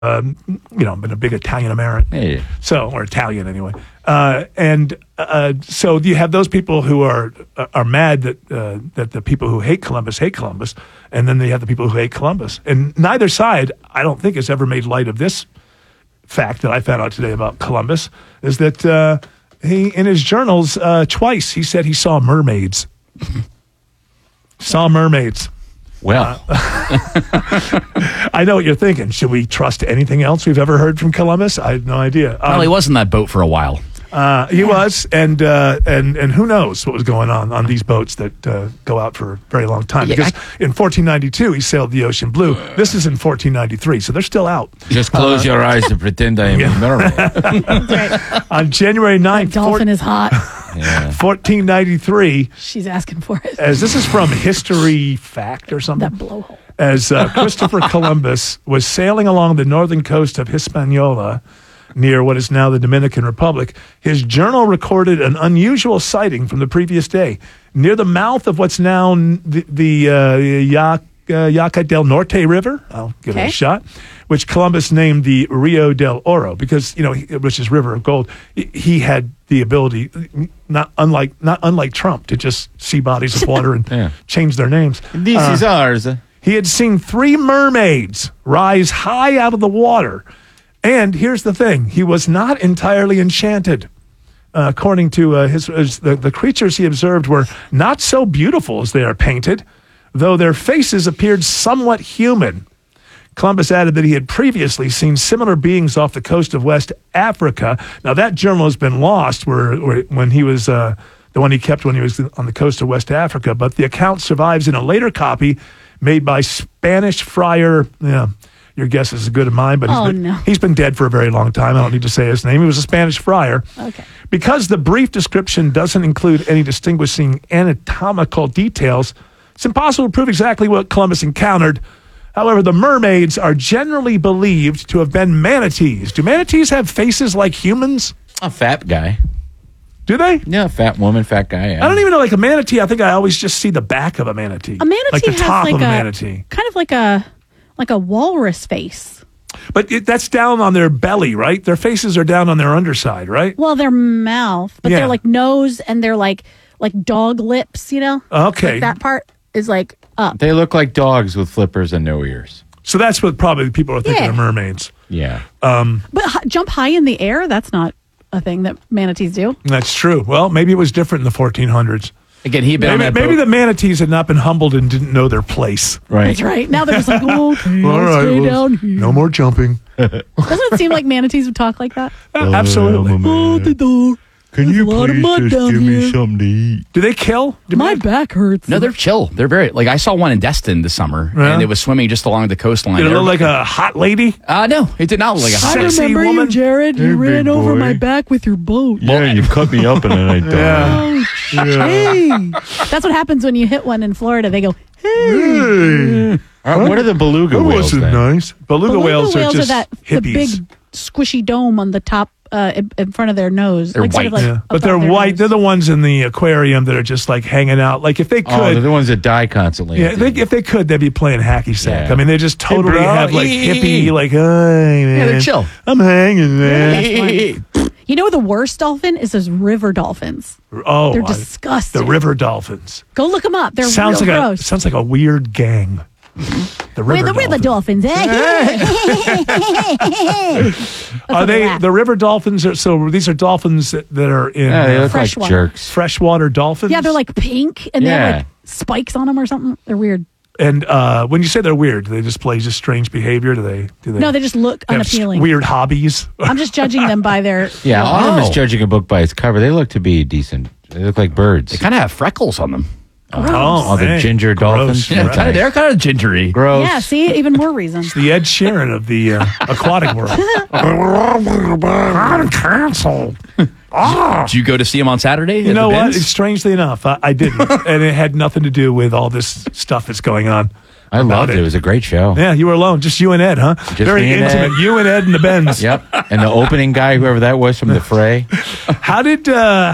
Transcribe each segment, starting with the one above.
been a big Italian American, Hey. or Italian anyway. So you have those people who are mad that the people who hate Columbus, and then they have the people who hate Columbus. And neither side, I don't think, has ever made light of this fact that I found out today about Columbus, is that he, in his journals, twice he said he saw mermaids. Saw mermaids. Well, I know what you're thinking. Should we trust anything else we've ever heard from Columbus? I have no idea. Well, he was in that boat for a while. He was, and who knows what was going on these boats that go out for a very long time. Yeah, Because in 1492, he sailed the ocean blue. This is in 1493, so they're still out. just close your eyes and pretend I am a mermaid. That's right. On January 9th, Dolphin is hot. Yeah. 1493, She's asking for it. as this is from History Fact or something. That blowhole. As Christopher Columbus was sailing along the northern coast of Hispaniola, near what is now the Dominican Republic, his journal recorded an unusual sighting from the previous day. Near the mouth of what's now the Yaca del Norte River, I'll give it a shot, which Columbus named the Rio del Oro, because, which is River of Gold. He had the ability, not unlike Trump, to just see bodies of water and change their names. This is ours. He had seen 3 mermaids rise high out of the water. And here's the thing. He was not entirely enchanted. According to the creatures he observed were not so beautiful as they are painted, though their faces appeared somewhat human. Columbus added that he had previously seen similar beings off the coast of West Africa. Now, that journal has been lost when he was the one he kept when he was on the coast of West Africa, but the account survives in a later copy made by Spanish friar. Your guess is as good as mine, but he's been dead for a very long time. I don't need to say his name. He was a Spanish friar. Okay. Because the brief description doesn't include any distinguishing anatomical details, it's impossible to prove exactly what Columbus encountered. However, the mermaids are generally believed to have been manatees. Do manatees have faces like humans? A fat guy. Do they? Yeah, fat woman, fat guy. Yeah. I don't even know, like a manatee. I think I always just see the back of a manatee. A manatee like the has top like of a manatee. kind of like a walrus face. But that's down on their belly, right? Their faces are down on their underside, right? Well, their mouth, but they're like nose and they're like dog lips, Okay. Like that part is like up. They look like dogs with flippers and no ears. So that's what probably people are thinking of mermaids. Yeah. But jump high in the air, that's not a thing that manatees do. That's true. Well, maybe it was different in the 1400s. Again, he'd been on that Maybe boat. the manatees had not been humbled and didn't know their place. Right. That's right. Now they're just like, okay, All I'll right, stay down here. no more jumping. Doesn't it seem like manatees would talk like that? Absolutely. Oh, the door. Can There's you a lot of please mud just down give here. me something to eat? Do they kill? My back hurts. No, they're chill. They're very I saw one in Destin this summer, Yeah. and it was swimming just along the coastline. Did it look like a hot lady? No, it did not look like a hot. I sexy remember woman? you, Jared. You Hey, ran big over boy. my back with your boat. Yeah, you cut me up and then I died. Ouch. Hey. That's what happens when you hit one in Florida. They go, hey. Hey, All right, what are the beluga that whales wasn't then? nice. Beluga whales are just the hippies. big squishy dome on the top in front of their nose. They're sort of white. Yeah. above But they're their white. nose. They're the ones in the aquarium that are just like hanging out. Like if they Oh, they're could, the ones that die constantly. if they could, they'd be playing hacky sack. Yeah. I mean, they just totally bro. have like hippie, like, hey, man, Yeah, they're chill. I'm hanging, man. That's fun. You know the worst dolphin is those river dolphins. Oh, They're disgusting. the river dolphins. Go look them up. They're Sounds real like gross. sounds like a weird gang. The We're river the river dolphins. Are they the river dolphins? So these are dolphins that are in Yeah, they look Freshwater. like jerks. freshwater dolphins. Yeah, they're like pink and they have Yeah. like spikes on them or something. They're weird. And when you say they're weird, do they display just strange behavior? Do they? No, they just look have unappealing. weird hobbies. I'm just judging them by their. Yeah, Autumn is Oh. judging a book by its cover. They look to be decent. They look like birds. They kind of have freckles on them. Oh, the dang. ginger dolphins. Gross. Yeah, Right. they're kind of gingery. Gross. Yeah, see, even more reasons. The Ed Sheeran of the aquatic world. I'm canceled. Did you go to see him on Saturday? You know what? Strangely enough, I didn't, and it had nothing to do with all this stuff that's going on. I loved it. It was a great show. Yeah, you were alone, just you and Ed, huh? Very me and intimate. Ed. You and Ed and the Benz. Yep. And the opening guy, whoever that was from the Fray. How did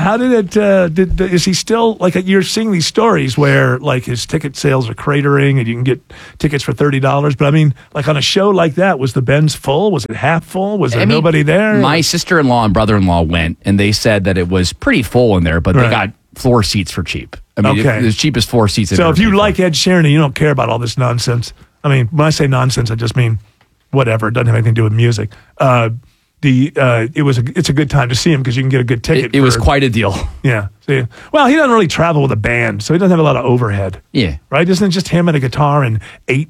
is he still, like, you're seeing these stories where like his ticket sales are cratering and you can get tickets for $30, but I mean, like on a show like that, was the Benz full? Was it half full? Was there nobody there? My sister-in-law and brother-in-law went, and they said that it was pretty full in there, but they got floor seats for cheap. I mean, Okay. the cheapest floor seats. So if you like Ed Sheeran and you don't care about all this nonsense, I mean, when I say nonsense, I just mean whatever. It doesn't have anything to do with music. It's a good time to see him because you can get a good ticket. It was quite a deal. Yeah. See, well, he doesn't really travel with a band, so he doesn't have a lot of overhead. Yeah. Right? Isn't it just him and a guitar and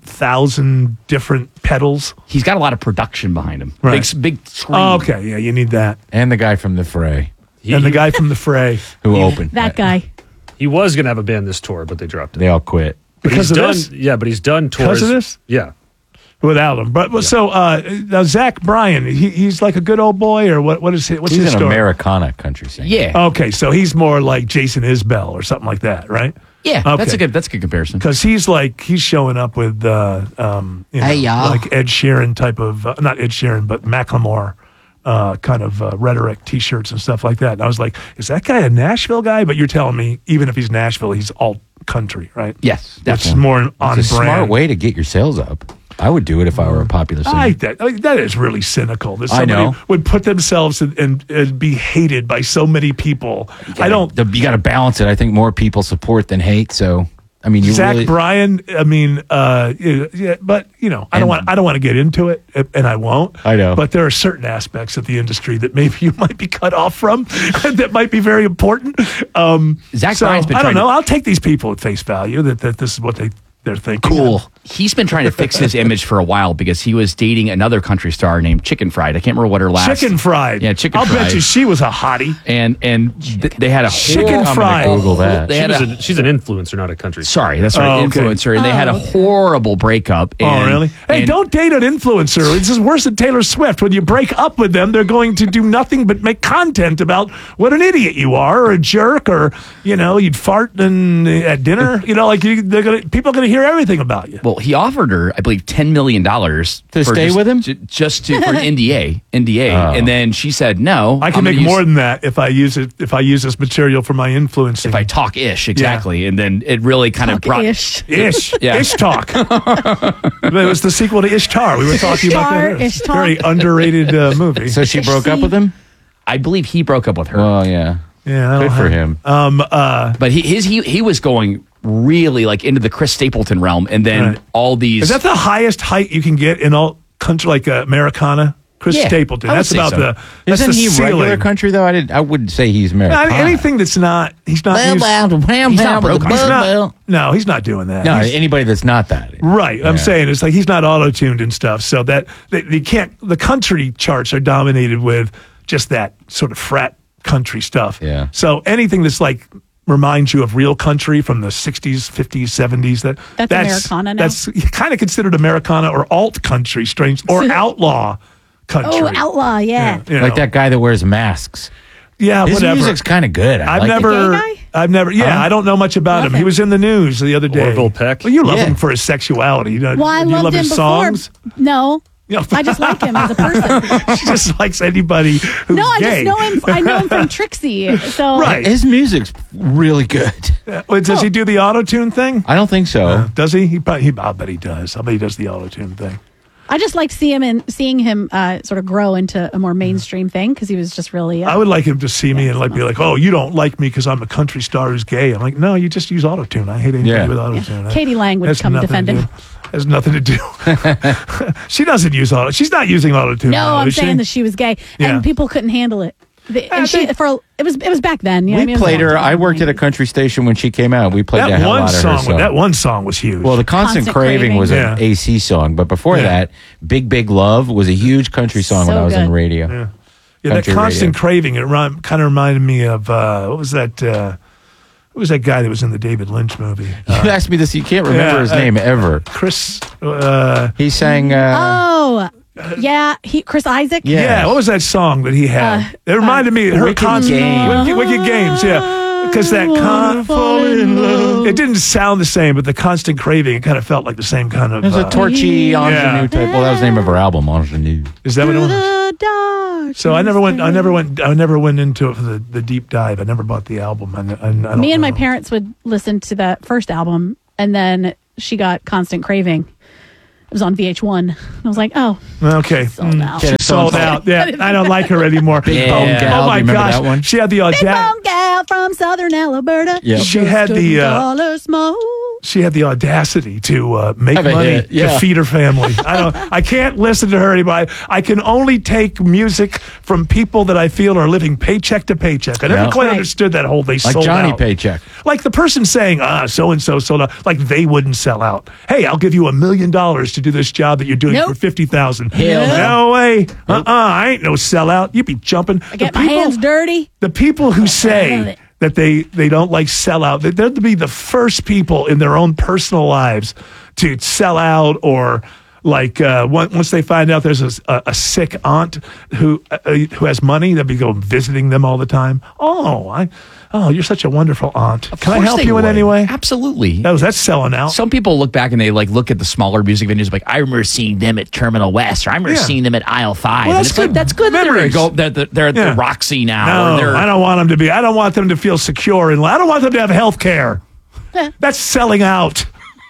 8,000 different pedals? He's got a lot of production behind him. Right. Big screen. Oh, okay. Yeah, you need that. And the guy from the Fray And the guy from the Fray. who opened. That guy. He was going to have a band this tour, but they dropped it. They all quit. But Because he's of done, this? Yeah, but he's done tours. Because of this? Yeah. Without him. But so now Zach Bryan, he's like a good old boy, or what's He's his an story? Americana country singer. Yeah. Okay, so he's more like Jason Isbell or something like that, right? Yeah. Okay. That's a good comparison. Because he's showing up with Hey, y'all. like Ed Sheeran type of not Ed Sheeran but Macklemore kind of rhetoric T-shirts and stuff like that. And I was like, is that guy a Nashville guy? But you're telling me even if he's Nashville, he's all country, right? Yes, That's definitely. more on It's a brand. smart way to get your sales up. I would do it if I were a popular singer. That is really cynical. That I somebody know. would put themselves and be hated by so many people. I don't. You got to balance it. I think more people support than hate. So, I mean, you Zach really. Bryan. I mean, yeah, but I don't want to get into it, and I won't. I know. But there are certain aspects of the industry that maybe you might be cut off from that might be very important. Zach Bryan's been I don't trying to- know. I'll take these people at face value that this is what they're thinking. Cool. He's been trying to fix his image for a while because he was dating another country star named Chicken Fried. I can't remember what her last. Chicken Fried. Yeah, Chicken I'll Fried. bet you she was a hottie. And they had a Chicken hor- Fried. Google that. They had She's an influencer, not a country star. Sorry, that's right, Oh, okay. influencer, and they had a horrible breakup. Oh, and- really? Hey, and- don't date an influencer. This is worse than Taylor Swift. When you break up with them, they're going to do nothing but make content about what an idiot you are, or a jerk, or you'd fart at dinner. People are going to hear everything about you. Well, he offered her, I believe, $10 million To stay with him? just for an NDA, and then she said no. I can I'm make gonna use- more than that if I use it. If I use this material for my influencing. if I talk ish exactly, and then it really kind of brought Ish. Ish, Yeah. Ish Talk. It was the sequel to Ishtar. We were talking about that. Ish Talk. Very underrated movie. So she broke up with him? I believe he broke up with her. Oh, yeah. Yeah, I Good don't for have- him. But he was going really like into the Chris Stapleton realm, and then Right. all these. Is that the highest height you can get in all country, like Americana? Chris Yeah, Stapleton. I would That's say about so. that's Isn't the he ceiling. regular country, though? I wouldn't say he's Americana. Anything that's not. He's not. He's not broke. He's not. No, he's not doing that. No, He's- anybody that's not that. Right. I'm Yeah. saying it's like he's not auto-tuned and stuff. So that you can't. The country charts are dominated with just that sort of frat country stuff. Yeah. So anything that's like reminds you of real country from the 60s, 50s, 70s. That's Americana now? That's kind of considered Americana or alt country, strange, or outlaw country. Oh, outlaw, yeah. You Like know. that guy that wears masks. Yeah, His whatever. music's kind of good. I I've like it. never, The gay guy? I don't know much about him. Love He him. was in the news the other day. Orville Peck? Well, you love Yeah. him for his sexuality. You know, Well, I do you loved love him his before. songs? No. Yeah. I just like him as a person. She just likes anybody who's No, I gay. just know him. I know him from Trixie. So Right. His music's really good. Well, does he do the auto-tune thing? I don't think so. Does he? I'll bet he does. I'll bet he does the auto-tune thing. I just like seeing him sort of grow into a more mainstream thing because he was just really. I would like him to see me and be like, "Oh, you don't like me because I'm a country star who's gay." I'm like, "No, you just use auto-tune. I hate anybody Yeah. with auto-tune." Katie Lang would Has come nothing defend to him. do- Has nothing to do. She doesn't use auto. She's not using auto-tune. No, now, I'm is she? saying that she was gay, Yeah. and people couldn't handle it. I And she, think- it was back then. You know what I We mean? It was a played long her. time. I worked at a country station when she came out. We played the That hell one out of her song. song. That one song was huge. Well, the Constant Craving was Yeah. an AC song, but before Yeah. that, Big Big Love was a huge country song when So I was on good. radio. Yeah, that Country constant radio. craving. It kind of reminded me of what was that? Who was that guy that was in the David Lynch movie? You asked me this. You can't remember yeah, his name ever. Chris. He sang. Oh, yeah. Chris Isaac. Yeah. Yeah, what was that song that he had? It reminded me of her Wicked constant Game. Wicked Games. Yeah, Because that it didn't sound the same, but the constant craving, it kind of felt like the same kind of. It was a torchy ingenue Yeah. type. Well, that was the name of her album, Ingenue. Is that what it was? The dark So I never went into it for the deep dive. I never bought the album. I don't Me and my know. parents would listen to that first album, and then she got Constant Craving. It was on VH1. I was like, oh, Okay. sold out. Get it Sold out. Yeah, I don't like her anymore. Big oh, Bone Gal, oh do my you remember gosh, that one? she had the Big audacity. bone gal from Southern Alberta. Yeah. She had the dollar smoke. she had the audacity to make Have a money hit, yeah. to feed her family. I can't listen to her anymore. I can only take music from people that I feel are living paycheck to paycheck. I never Yeah. quite Right. understood that whole they Like sold Johnny out. Paycheck. Like the person saying, so and so sold out. Like they wouldn't sell out. Hey, I'll give you $1 million to do this job that you're doing Nope. for $50,000. Hell no. No way. I ain't no sellout. You be jumping. I get my hands dirty. The people who love say it. that they don't like sell out, they're to be the first people in their own personal lives to sell out, or like once they find out there's a sick aunt who has money, they'll be going visiting them all the time. Oh, you're such a wonderful aunt. Can I Of course help they you in would. any way? Absolutely. That's selling out. Some people look back and they look at the smaller music venues like, I remember seeing them at Terminal West, or I remember Yeah. seeing them at Aisle 5. Well, And that's it's like, good that's good. memories. They're at Yeah. the Roxy now. or No, they're, I don't want them to be. I don't want them to feel secure in life. I don't want them to have health care. That's selling out.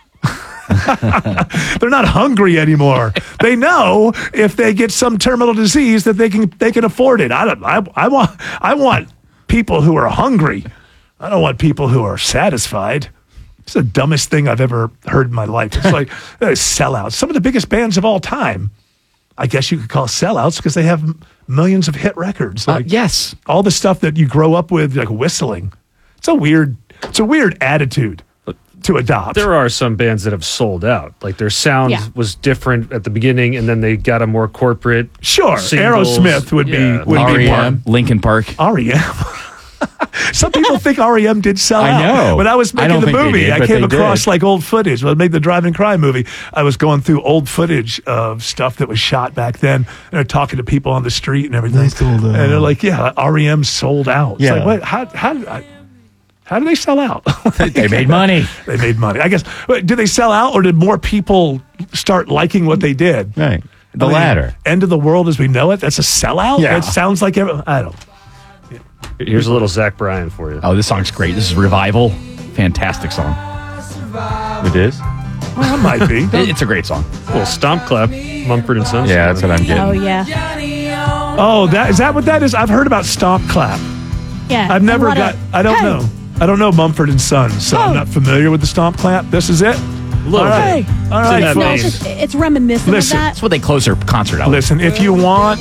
They're not hungry anymore. They know if they get some terminal disease that they can afford it. I want people who are hungry. I don't want people who are satisfied. It's the dumbest thing I've ever heard in my life. It's like sellouts. Some of the biggest bands of all time, I guess you could call sellouts because they have millions of hit records. Like yes. all the stuff that you grow up with, like whistling. It's a weird attitude to adopt. There are some bands that have sold out. Like their sound Yeah. was different at the beginning, and then they got a more corporate. Sure, singles. Aerosmith would Yeah. be REM, Linkin Park. REM. Some people think REM did sell I out. know. When I was I making don't the think they movie, did, I but came they across did. like old footage. When I made the Drive and Cry movie, I was going through old footage of stuff that was shot back then, and they're talking to people on the street and everything. They sold out. And they're like, "Yeah, REM sold out." Yeah. It's like, what? How did they sell out? They made money. They made money. I guess. Wait, did they sell out, or did more people start liking what they did? Right. The I mean, latter. End of the world as we know it. That's a sellout. Yeah. It sounds like I don't. Here's a little Zach Bryan for you. Oh, this song's great. This is Revival. Fantastic song. It is? Well, it might be. It's a great song. A little stomp clap, Mumford and Sons. Yeah, that's what I'm getting. Oh, yeah. Oh, is that what that is? I've heard about Stomp Clap. Yeah. I've never And what got. a- I don't Hey. know. I don't know Mumford and Sons, so I'm Oh. not familiar with the Stomp Clap. This is it. A little All right. bit. All It's in right, that folks. vein. It's, it's reminiscent Listen. of That's that. what they close their concert out with. Listen, if you want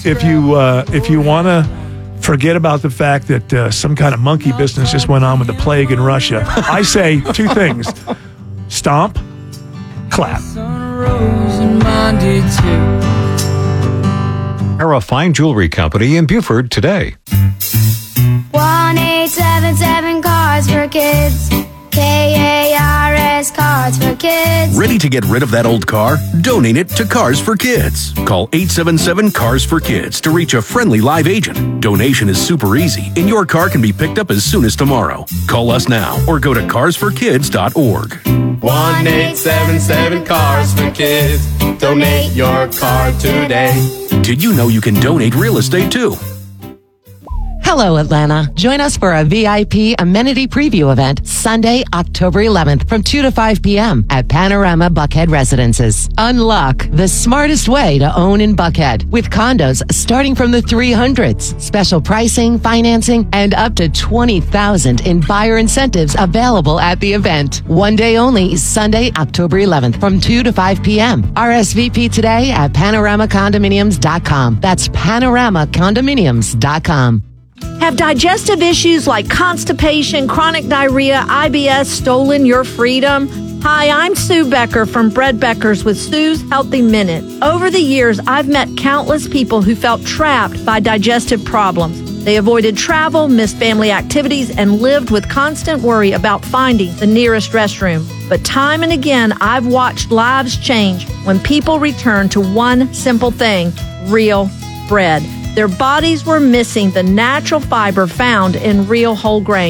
to forget about the fact that some kind of monkey business just went on with the plague in Russia, I say two things: stomp, clap. Era Fine Jewelry Company in Buford today. 1-877 Cards for Kids. KARS Cards for Kids. Ready to get rid of that old car? Donate it to Cars for Kids. Call 877 Cars for Kids to reach a friendly live agent. Donation is super easy, and your car can be picked up as soon as tomorrow. Call us now or go to carsforkids.org. 1-877 Cars for Kids. Donate your car today. Did you know you can donate real estate too? Hello, Atlanta. Join us for a VIP amenity preview event Sunday, October 11th from 2 to 5 p.m. at Panorama Buckhead Residences. Unlock the smartest way to own in Buckhead with condos starting from the 300s. Special pricing, financing, and up to $20,000 in buyer incentives available at the event. One day only, Sunday, October 11th from 2 to 5 p.m. RSVP today at panoramacondominiums.com. That's panoramacondominiums.com. Have digestive issues like constipation, chronic diarrhea, IBS stolen your freedom? Hi, I'm Sue Becker from Bread Beckers with Sue's Healthy Minute. Over the years, I've met countless people who felt trapped by digestive problems. They avoided travel, missed family activities, and lived with constant worry about finding the nearest restroom. But time and again, I've watched lives change when people return to one simple thing: real bread. Their bodies were missing the natural fiber found in real whole grain.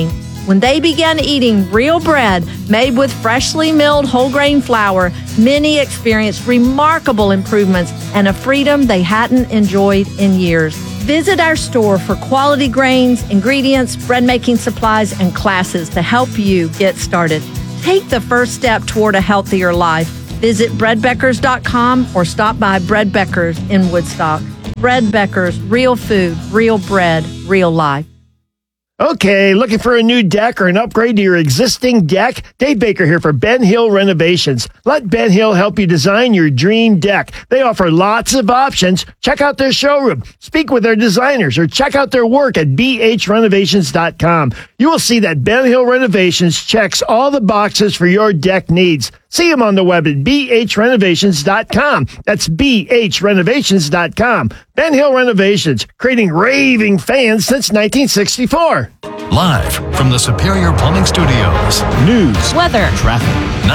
When they began eating real bread made with freshly milled whole grain flour, many experienced remarkable improvements and a freedom they hadn't enjoyed in years. Visit our store for quality grains, ingredients, bread making supplies, and classes to help you get started. Take the first step toward a healthier life. Visit breadbeckers.com or stop by Bread Beckers in Woodstock. Bread Beckers, real food, real bread, real life. Okay, looking for a new deck or an upgrade to your existing deck? Dave Baker here for Ben Hill Renovations. Let Ben Hill help you design your dream deck. They offer lots of options. Check out their showroom, speak with their designers, or check out their work at bhrenovations.com. You will see that Ben Hill Renovations checks all the boxes for your deck needs. See them on the web at bhrenovations.com. That's bhrenovations.com. Ben Hill Renovations, creating raving fans since 1964. Live from the Superior Plumbing Studios. News, weather, traffic.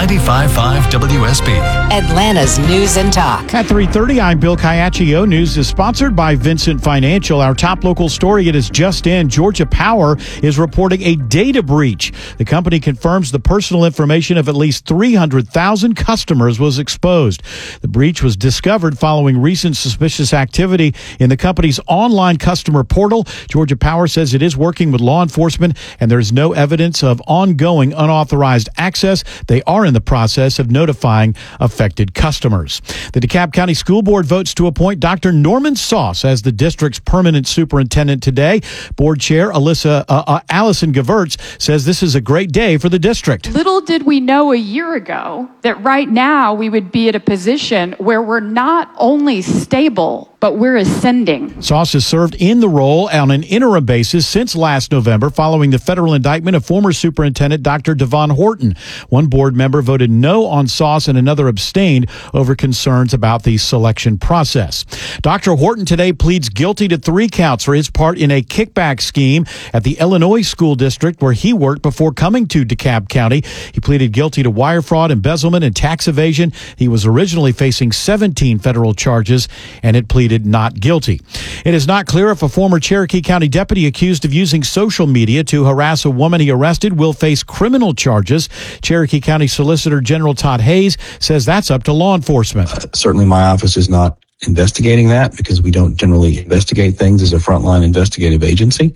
95.5 WSB. Atlanta's News and Talk. At 3:30, I'm Bill Caiaccio. News is sponsored by Vincent Financial. Our top local story, it is just in. Georgia Power is reporting a data breach. The company confirms the personal information of at least 300,000 customers was exposed. The breach was discovered following recent suspicious activity in the company's online customer portal. Georgia Power says it is working with law enforcement and there is no evidence of ongoing unauthorized access. They are in the process of notifying affected customers. The DeKalb County School Board votes to appoint Dr. Norman Sauce as the district's permanent superintendent today. Board Chair Allison Gevertz says this is a great day for the district. Little did we know a year ago that right now we would be at a position where we're not only stable, but we're ascending. Sauce has served in the role on an interim basis since last November following the federal indictment of former Superintendent Dr. Devon Horton. One board member voted no on Sauce and another abstained over concerns about the selection process. Dr. Horton today pleads guilty to 3 counts for his part in a kickback scheme at the Illinois School District where he worked before coming to DeKalb County. He pleaded guilty to wire fraud, embezzlement, and tax evasion. He was originally facing 17 federal charges and had pleaded not guilty. It is not clear if a former Cherokee County deputy accused of using social media to harass a woman he arrested will face criminal charges. Cherokee County Solicitor General Todd Hayes says that's up to law enforcement. Certainly my office is not investigating that because we don't generally investigate things as a frontline investigative agency.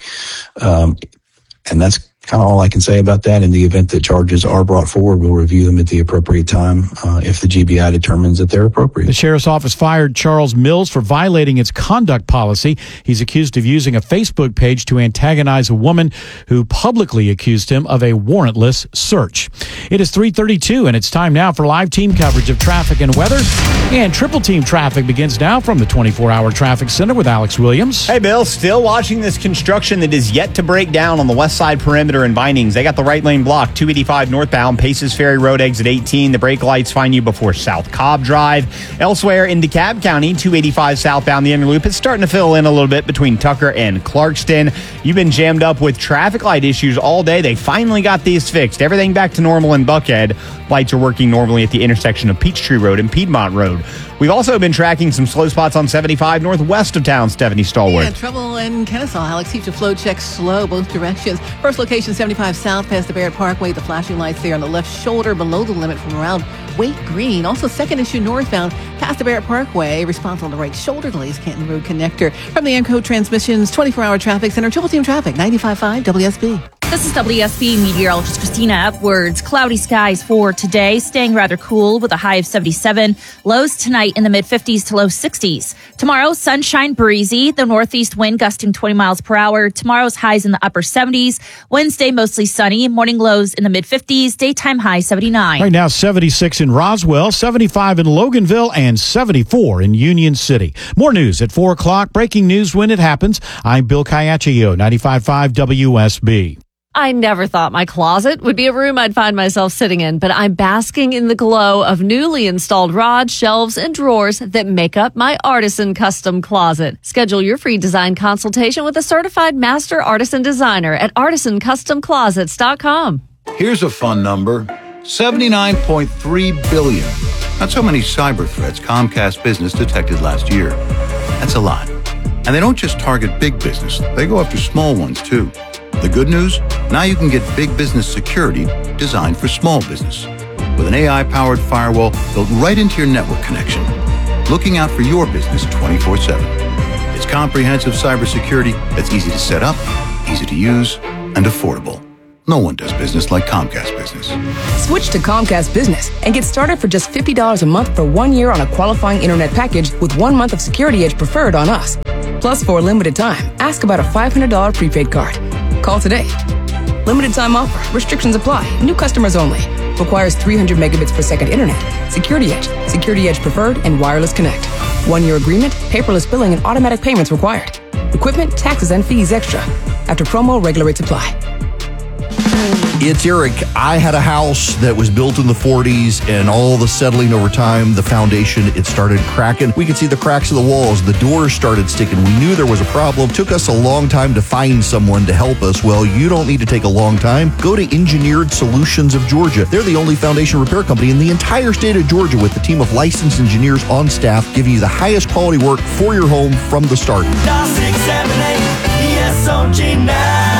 And that's kind of all I can say about that. In the event that charges are brought forward, we'll review them at the appropriate time if the GBI determines that they're appropriate. The sheriff's office fired Charles Mills for violating its conduct policy. He's accused of using a Facebook page to antagonize a woman who publicly accused him of a warrantless search. It is 3:32, and it's time now for live team coverage of traffic and weather. And triple team traffic begins now from the 24-hour traffic center with Alex Williams. Hey, Bill, still watching this construction that is yet to break down on the west side perimeter and Vinings. They got the right lane blocked, 285 northbound, Paces Ferry Road, exit 18. The brake lights find you before South Cobb Drive. Elsewhere in DeKalb County, 285 southbound, the inner loop is starting to fill in a little bit between Tucker and Clarkston. You've been jammed up with traffic light issues all day. They finally got these fixed. Everything back to normal in Buckhead. Lights are working normally at the intersection of Peachtree Road and Piedmont Road. We've also been tracking some slow spots on 75 northwest of town. Stephanie Stallworth. Yeah, trouble in Kennesaw. Alex keeps your flow check slow both directions. First location 75 south past the Barrett Parkway. The flashing lights there on the left shoulder below the limit from around Wake Green. Also second issue northbound past the Barrett Parkway. Response on the right shoulder delays Canton Road connector. From the Amco Transmissions 24-hour traffic center. Triple team traffic 95.5 WSB. This is WSB meteorologist Christina Upwards. Cloudy skies for today, staying rather cool with a high of 77. Lows tonight in the mid-50s to low 60s. Tomorrow, sunshine breezy, the northeast wind gusting 20 miles per hour. Tomorrow's highs in the upper 70s. Wednesday, mostly sunny. Morning lows in the mid-50s. Daytime high 79. Right now, 76 in Roswell, 75 in Loganville, and 74 in Union City. More news at 4 o'clock. Breaking news when it happens. I'm Bill Caiaccio, 95.5 WSB. I never thought my closet would be a room I'd find myself sitting in, but I'm basking in the glow of newly installed rods, shelves, and drawers that make up my Artisan Custom Closet. Schedule your free design consultation with a certified master artisan designer at artisancustomclosets.com. Here's a fun number, 79.3 billion. That's how many cyber threats Comcast Business detected last year. That's a lot. And they don't just target big business, they go after small ones too. The good news? Now you can get big business security designed for small business with an AI-powered firewall built right into your network connection, looking out for your business 24/7. It's comprehensive cybersecurity that's easy to set up, easy to use, and affordable. No one does business like Comcast Business. Switch to Comcast Business and get started for just $50 a month for 1 year on a qualifying internet package with 1 month of Security Edge Preferred on us. Plus, for a limited time, ask about a $500 prepaid card. Call today. Limited time offer. Restrictions apply. New customers only. Requires 300 megabits per second internet. Security Edge, Security Edge Preferred, and Wireless Connect. 1 year agreement, paperless billing, and automatic payments required. Equipment, taxes, and fees extra. After promo, regular rates apply. It's Eric. I had a house that was built in the 40s, and all the settling over time, the foundation, it started cracking. We could see the cracks of the walls. The doors started sticking. We knew there was a problem. Took us a long time to find someone to help us. Well, you don't need to take a long time. Go to Engineered Solutions of Georgia. They're the only foundation repair company in the entire state of Georgia with a team of licensed engineers on staff giving you the highest quality work for your home from the start. Dial 678-ESOG now.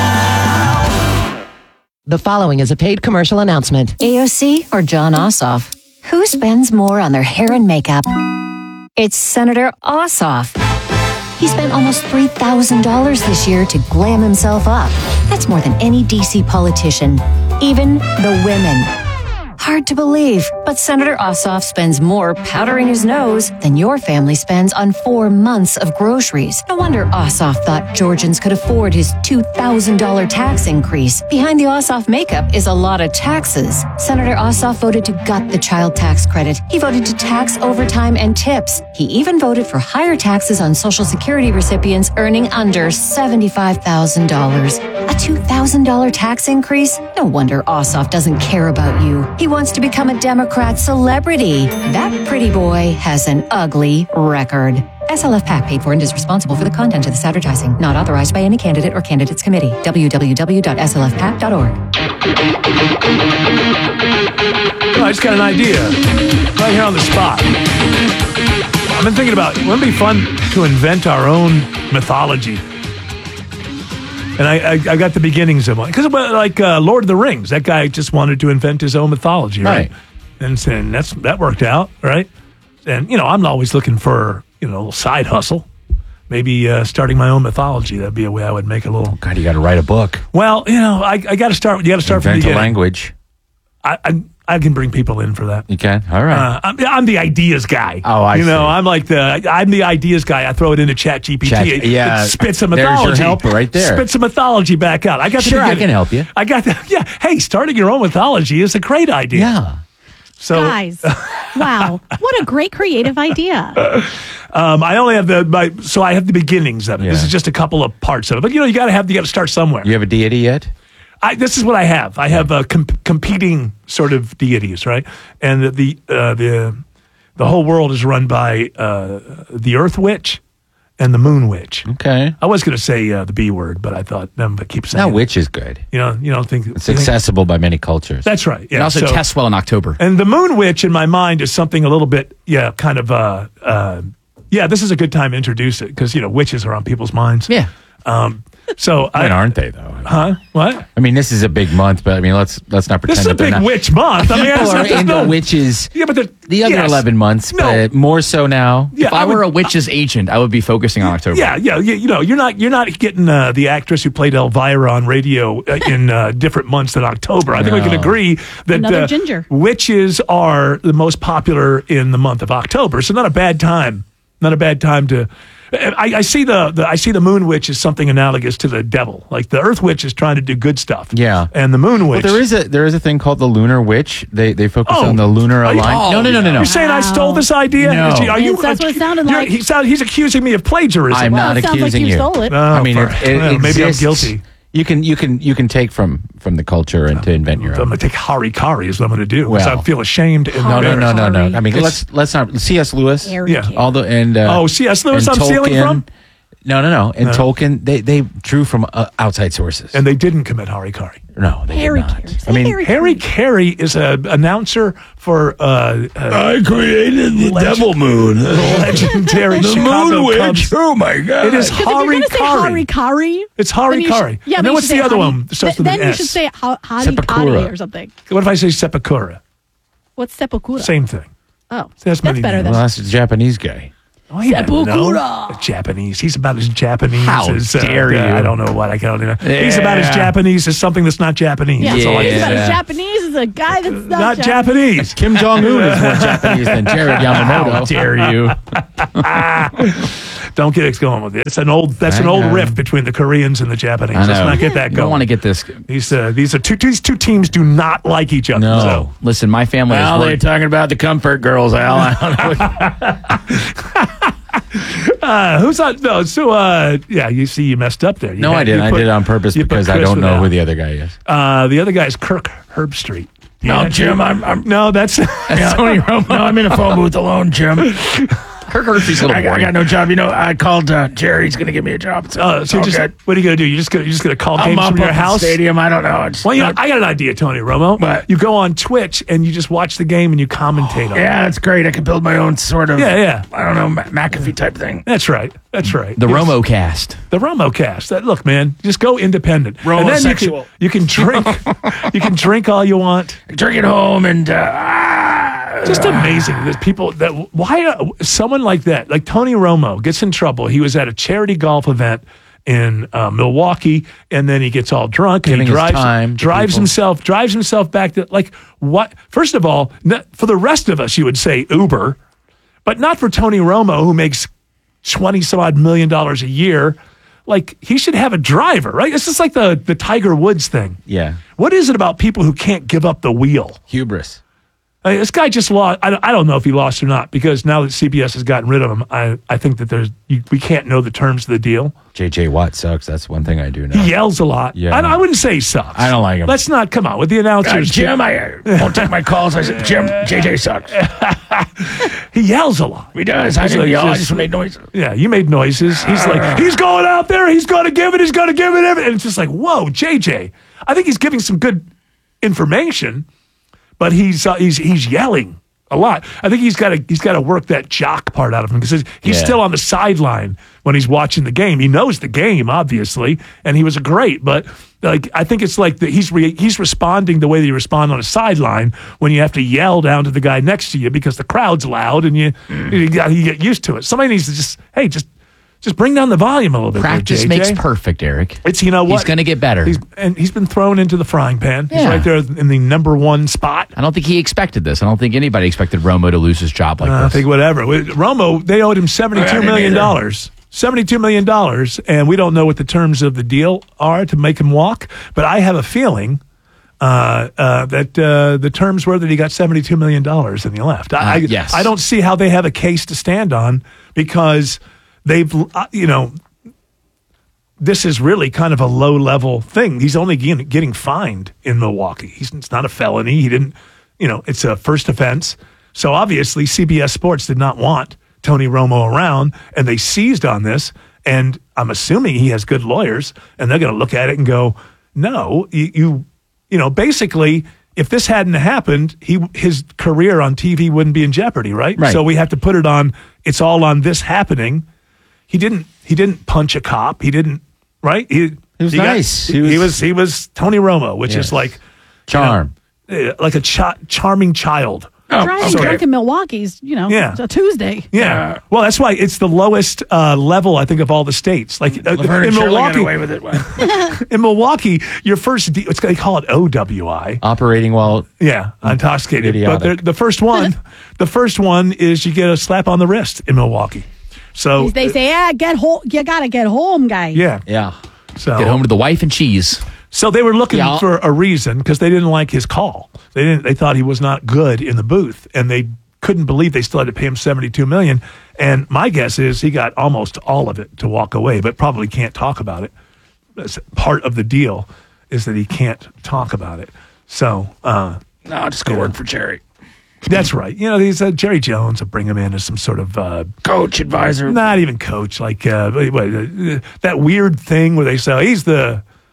The following is a paid commercial announcement. AOC or John Ossoff? Who spends more on their hair and makeup? It's Senator Ossoff. He spent almost $3,000 this year to glam himself up. That's more than any DC politician, even the women. Hard to believe, but Senator Ossoff spends more powdering his nose than your family spends on 4 months of groceries. No wonder Ossoff thought Georgians could afford his $2,000 tax increase. Behind the Ossoff makeup is a lot of taxes. Senator Ossoff voted to gut the child tax credit. He voted to tax overtime and tips. He even voted for higher taxes on Social Security recipients earning under $75,000. A $2,000 tax increase? No wonder Ossoff doesn't care about you. He wants to become a Democrat celebrity. That pretty boy has an ugly record. SLF PAC paid for and is responsible for the content of this advertising. Not authorized by any candidate or candidates committee. www.slfpac.org. I just got an idea right here on the spot. I've been thinking about, wouldn't it be fun to invent our own mythology? And I got the beginnings of one. Because like Lord of the Rings, that guy just wanted to invent his own mythology, right? And that worked out, right? And, I'm always looking for, a little side hustle. Maybe starting my own mythology. That'd be a way I would make a little... God, you got to write a book. Well, I got to start... You got to start from the beginning. Invent a language. I can bring people in for that. You can? All right. I'm the ideas guy. Oh, I see. I'm the ideas guy. I throw it into ChatGPT. Yeah. It spits a mythology. There's your helper right there. Spits a mythology back out. I can help you. I got that. Yeah. Hey, starting your own mythology is a great idea. Yeah. So, guys, wow. What a great creative idea. I only have I have the beginnings of it. Yeah. This is just a couple of parts of it. But you got to start somewhere. You have a deity yet? This is what I have. I have competing sort of deities, right? And the whole world is run by the Earth Witch and the Moon Witch. Okay. I was going to say the B word, but I thought, but keep saying that. Witch is good. You don't think it's accessible by many cultures. That's right. Yeah. It also tests well in October. And the Moon Witch, in my mind, is something a little bit, kind of. This is a good time to introduce it because witches are on people's minds. Yeah. So aren't they though? Huh? What? I mean, this is a big month, but I mean, let's not pretend this is a big witch month. I mean, people are into witches. Yeah, but the other 11 months, but more so now. Yeah, if I were a witch's agent, I would be focusing on October. Yeah. You're not getting the actress who played Elvira on radio in different months than October. I think we can agree that ginger witches are the most popular in the month of October. So not a bad time. Not a bad time to. I see the Moon Witch as something analogous to the devil. Like the Earth Witch is trying to do good stuff. Yeah, and the Moon Witch. Well, there is a thing called the Lunar Witch. They focus on the lunar alignment. No. You're saying I stole this idea? No. That's what it sounded like. He's accusing me of plagiarism. I'm not accusing you. Stole it. I mean, maybe I'm guilty. You can take from the culture and to invent your own. I'm going to take harikari is what I'm going to do because I feel ashamed. No. I mean, let's not. C.S. Lewis. Yeah. C.S. Lewis. I'm stealing from. No. And Tolkien, they drew from outside sources, and they didn't commit harikari. No, they Harry did not. Carey. I mean, Harry Carey is an announcer for. I created the Devil Moon, legendary the Chicago Moon Witch. Cubs. Oh my God! It is Because if you're Hari going to say Kari. Hari Kari, It's Hari then you Kari. should- Yeah, And but then you what's should the say other Hari- one that starts with Then an you S? should say Hari Sepakura. Kari or something. What if I say Sepakura? What's sepultura? Same thing. Oh, That's that's better Well, than that's a Japanese guy. Oh, he doesn't know. Sepultura. Japanese. He's about as Japanese How as. dare you. I don't know what I can't. He's Yeah. about as Japanese as something that's not Japanese. Yeah, That's all I he's can about say. as Japanese as a guy that's Not Japanese. Kim Jong Un is more Japanese than Jared Yamamoto. How dare you? Don't get us going with it. It's an old. That's an I old know. rift between the Koreans and the Japanese. I Let's know. not get that You going. don't want to get this. These two teams do not like each other. No. So. Listen, my family Well, is they're talking about the Comfort Girls, Al. I don't know. Who's on? No, so yeah, you see, you messed up there. You No, had- I didn't. you I put- did it on purpose you put because I Chris don't know without. who the other guy is. The other guy is Kirk Herbstreit. No, Yeah, Jim, I'm no, that's Tony Romo. No, I'm in a phone booth alone, Jim. Kirk Herbstreit's a little I boring. got no job. You know, I called Jerry. He's going to give me a job. so It's you all just good. what are you gonna do? You're just gonna call I'll games mop from your up the house? stadium. I don't know. It's Well, not- I got an idea, Tony Romo. What? You go on Twitch and you just watch the game and you commentate on it. yeah, that's great. I can build my own sort of, Yeah. I don't know, McAfee type thing. That's right. That's right. The Yes. Romo cast. The Romo cast. Look, man, just go independent. And then Romosexual. you can drink. You can drink all you want. Drink it home and Just amazing. There's people that why someone like that, like Tony Romo, gets in trouble. He was at a charity golf event in Milwaukee, and then he gets all drunk and Giving he his time to drives people. himself back to like what? First of all, for the rest of us, you would say Uber, but not for Tony Romo, who makes $20 some odd million a year. Like he should have a driver, right? It's just like the Tiger Woods thing. Yeah. What is it about people who can't give up the wheel? Hubris. I mean, this guy just lost. I don't know if he lost or not because now that CBS has gotten rid of him, I think that we can't know the terms of the deal. J.J. Watt sucks. That's one thing I do know. He yells a lot. Yeah. I wouldn't say he sucks. I don't like him. Let's not come on with the announcers. Jim, I won't take my calls. I said, Jim, JJ sucks. He yells a lot. He does. I He's didn't like, yell. I just- just made noise. Yeah, you made noises. He's like, he's going out there. He's going to give it. He's going to give it. And it's just like, whoa, JJ. I think he's giving some good information, but he's yelling a lot. I think he's got to work that jock part out of him because he's still on the sideline when he's watching the game. He knows the game, obviously, and he was great. But like, I think it's like he's responding the way that you respond on a sideline when you have to yell down to the guy next to you because the crowd's loud and you get used to it. Somebody needs to just bring down the volume a little bit. Practice there, makes JJ. perfect, Eric. It's what He's going to get better. He's been thrown into the frying pan. He's Yeah. right there in the number one spot. I don't think he expected this. I don't think anybody expected Romo to lose his job like I this. think whatever. Romo, they owed him $72 million. $72 million, and we don't know what the terms of the deal are to make him walk. But I have a feeling that the terms were that he got $72 million and he left. Yes. I don't see how they have a case to stand on because they've, this is really kind of a low level thing. He's only getting fined in Milwaukee. It's not a felony. He didn't, it's a first offense. So obviously CBS Sports did not want Tony Romo around, and they seized on this. And I'm assuming he has good lawyers, and they're going to look at it and go, no, you basically, if this hadn't happened, his career on TV wouldn't be in jeopardy, right? Right. So we have to put it on. It's all on this happening. He didn't punch a cop. He didn't, right? He was nice. He was Tony Romo, which is like charm, like a charming child. Driving drunk in Milwaukee's, it's a Tuesday. Yeah. Well, that's why it's the lowest level, I think, of all the states. Like in Laverne and Shirley got Milwaukee, away with it. in Milwaukee, your first, they call it OWI. Operating while intoxicated. idiotic. But the first one is you get a slap on the wrist in Milwaukee. So They say, get home. You gotta get home, guy. Yeah. So Get home to the wife and cheese. So they were looking Yeah. for a reason because they didn't like his call. They thought he was not good in the booth, and they couldn't believe they still had to pay him $72 million. And my guess is he got almost all of it to walk away, but probably can't talk about it. That's part of the deal is that he can't talk about it. So No, just go work for Jerry. that's right. These Jerry Jones will bring him in as some sort of Coach, advisor. not even coach, like that weird thing where they say he's the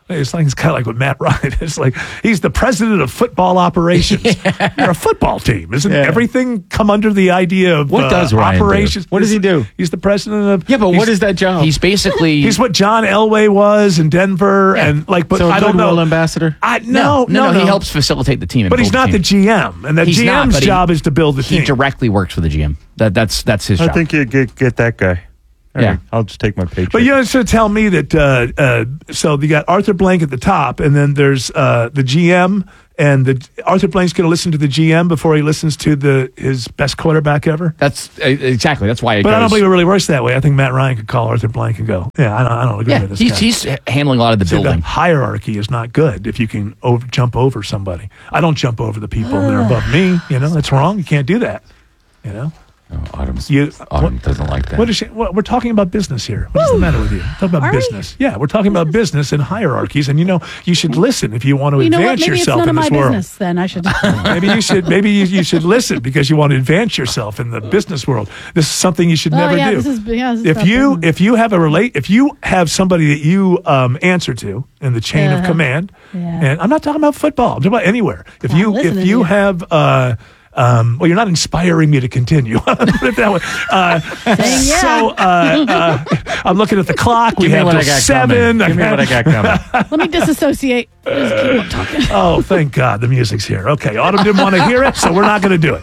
It's like it's kind of like with Matt Ryan. It's like he's the president of football operations. You're a football team, isn't everything come under the idea of What does Ryan operations? do? What does he do? He's the president of. Yeah, but what is that job? He's basically he's what John Elway was in Denver, and like, but I don't know. Ambassador? No. He helps facilitate the team. But he's not the GM, and the He's not, GM's but job is to build the team. He directly works for the GM. That's his job. I think you get that guy. All right, I'll just take my paycheck. But you know, so tell me that. So you got Arthur Blank at the top, and then there's the GM, and Arthur Blank's going to listen to the GM before he listens to his best quarterback ever. That's exactly. That's why. But I don't believe it really works that way. I think Matt Ryan could call Arthur Blank and go, "Yeah, I don't agree with this guy." He's handling a lot of the building. The hierarchy is not good if you can jump over somebody. I don't jump over the people that are above me. You know, that's wrong. You can't do that. You know. Autumn doesn't like that. We're talking about business here. What's the matter with you? Talk about business. Yeah, we're talking about business and hierarchies, and you should listen if you want to advance yourself in this world. Business, then I should. Maybe you should listen because you want to advance yourself in the business world. This is something you should never do. This is if you have somebody that you answer to in the chain of command, and I'm not talking about football. I'm talking about anywhere. If you have. Well, you're not inspiring me to continue. Put it that way. So I'm looking at the clock. We have till 7. Give me what I got coming. Let me disassociate. Just keep on talking. Oh, thank God, the music's here. Okay, Autumn didn't want to hear it, so we're not going to do it.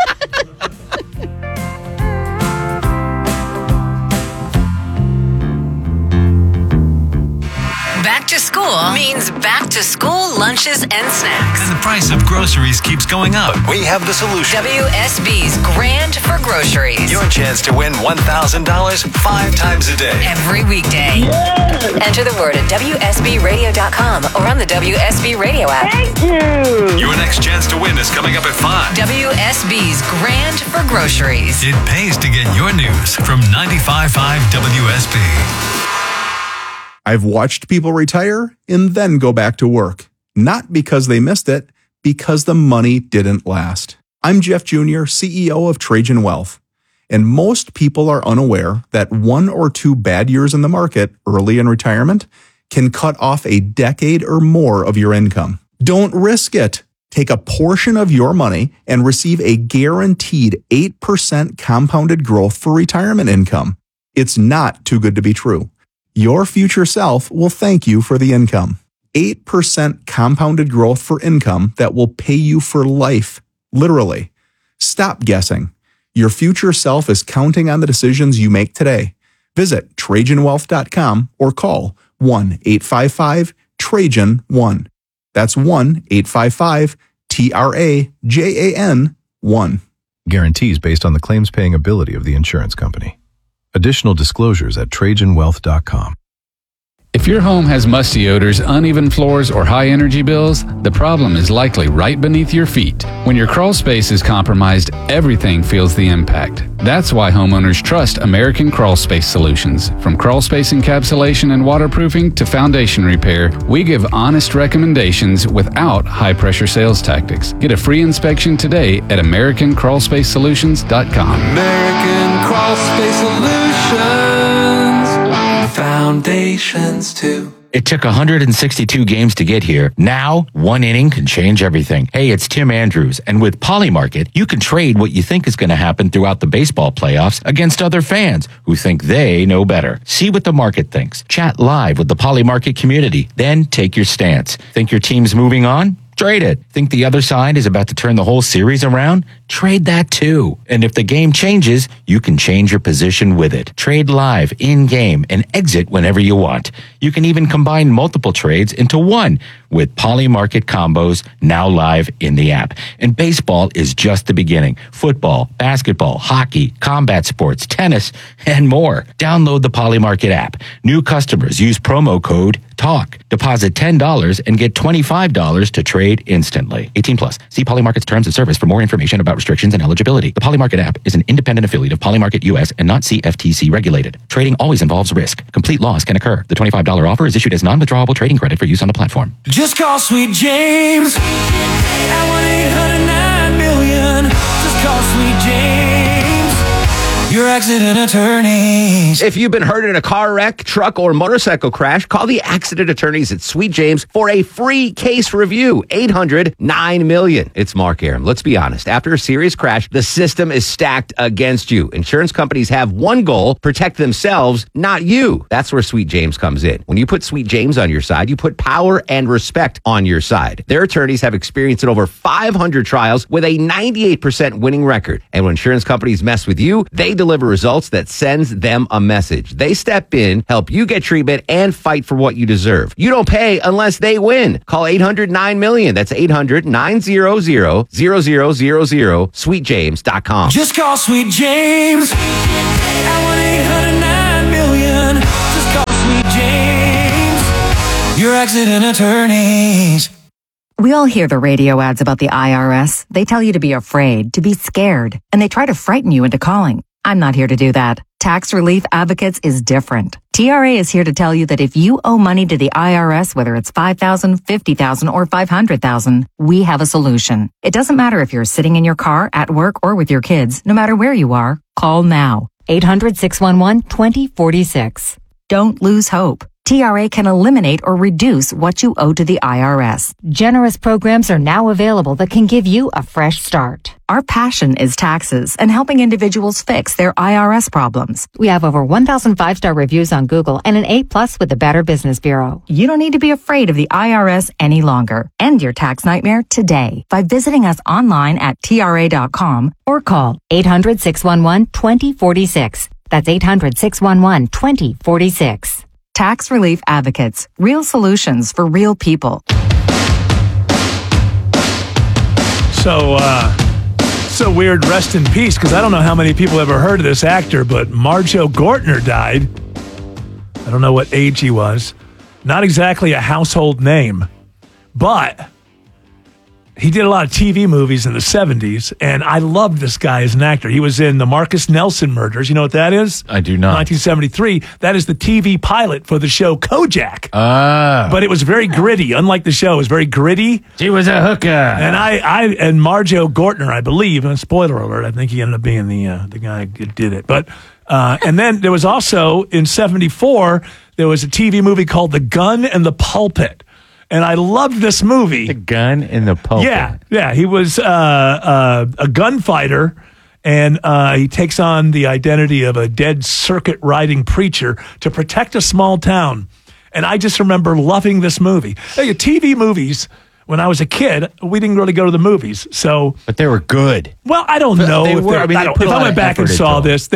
Back to school means back to school lunches and snacks. And the price of groceries keeps going up. We have the solution. WSB's Grand for Groceries. Your chance to win $1,000 5 times a day. Every weekday. Enter the word at WSBRadio.com or on the WSB Radio app. Thank you. Your next chance to win is coming up at 5. WSB's Grand for Groceries. It pays to get your news from 95.5 WSB. I've watched people retire and then go back to work. Not because they missed it, because the money didn't last. I'm Jeff Jr., CEO of Trajan Wealth. And most people are unaware that 1 or 2 bad years in the market early in retirement can cut off a decade or more of your income. Don't risk it. Take a portion of your money and receive a guaranteed 8% compounded growth for retirement income. It's not too good to be true. Your future self will thank you for the income. 8% compounded growth for income that will pay you for life. Literally. Stop guessing. Your future self is counting on the decisions you make today. Visit TrajanWealth.com or call 1-855-TRAJAN-1. That's 1-855-TRAJAN-1. Guarantees based on the claims paying ability of the insurance company. Additional disclosures at TrajanWealth.com. If your home has musty odors, uneven floors, or high energy bills, the problem is likely right beneath your feet. When your crawl space is compromised, everything feels the impact. That's why homeowners trust American Crawl Space Solutions. From crawl space encapsulation and waterproofing to foundation repair, we give honest recommendations without high-pressure sales tactics. Get a free inspection today at AmericanCrawlSpaceSolutions.com. American Crawl Space Solutions. Foundations too. It took 162 games to get here. Now, one inning can change everything. Hey, it's Tim Andrews, and with Polymarket, you can trade what you think is going to happen throughout the baseball playoffs against other fans who think they know better. See what the market thinks. Chat live with the Polymarket community. Then take your stance. Think your team's moving on? Trade it. Think the other side is about to turn the whole series around? Trade that too. And if the game changes, you can change your position with it. Trade live, in-game, and exit whenever you want. You can even combine multiple trades into one with Polymarket combos now live in the app. And baseball is just the beginning. Football, basketball, hockey, combat sports, tennis, and more. Download the Polymarket app. New customers use promo code TALK. Deposit $10 and get $25 to trade instantly. 18 plus. See Polymarket's terms of service for more information about restrictions and eligibility. The Polymarket app is an independent affiliate of Polymarket US and not CFTC regulated. Trading always involves risk. Complete loss can occur. The $25 offer is issued as non-withdrawable trading credit for use on the platform. Just call Sweet James at 1-800-9-million. Just call Sweet James. Your accident attorneys. If you've been hurt in a car wreck, truck, or motorcycle crash, call the accident attorneys at Sweet James for a free case review. 800-9-MILLION. It's Mark Aram. Let's be honest. After a serious crash, the system is stacked against you. Insurance companies have one goal: protect themselves, not you. That's where Sweet James comes in. When you put Sweet James on your side, you put power and respect on your side. Their attorneys have experience in over 500 trials with a 98% winning record. And when insurance companies mess with you, they deliver results that sends them a message. They step in, help you get treatment, and fight for what you deserve. You don't pay unless they win. Call 800-9-MILLION. That's 800-900-0000. SweetJames.com. Just call Sweet James at 1-800-9-MILLION. Just call Sweet James, your accident attorneys. We all hear the radio ads about the IRS. They tell you to be afraid, to be scared, and they try to frighten you into calling. I'm not here to do that. Tax Relief Advocates is different. TRA is here to tell you that if you owe money to the IRS, whether it's $5,000, $50,000, or $500,000, we have a solution. It doesn't matter if you're sitting in your car, at work, or with your kids. No matter where you are, call now. 800-611-2046. Don't lose hope. TRA can eliminate or reduce what you owe to the IRS. Generous programs are now available that can give you a fresh start. Our passion is taxes and helping individuals fix their IRS problems. We have over 1,000 5-star reviews on Google and an A+ with the Better Business Bureau. You don't need to be afraid of the IRS any longer. End your tax nightmare today by visiting us online at TRA.com or call 800-611-2046. That's 800-611-2046. Tax Relief Advocates. Real solutions for real people. So weird, rest in peace, because I don't know how many people ever heard of this actor, but Marjoe Gortner died. I don't know what age he was. Not exactly a household name, but he did a lot of TV movies in the 70s, and I loved this guy as an actor. He was in the Marcus Nelson Murders. You know what that is? I do not. 1973. That is the TV pilot for the show Kojak. Ah. But it was very gritty. Unlike the show, it was very gritty. She was a hooker. And Marjoe Gortner, I believe, and spoiler alert, I think he ended up being the guy who did it. But and then there was also, in 74, there was a TV movie called The Gun and the Pulpit. And I loved this movie. The Gun in the Pulpit. Yeah. He was a gunfighter, and he takes on the identity of a dead circuit-riding preacher to protect a small town. And I just remember loving this movie. Hey, TV movies, when I was a kid, we didn't really go to the movies. But they were good. Well, I don't know. If I went back and saw this,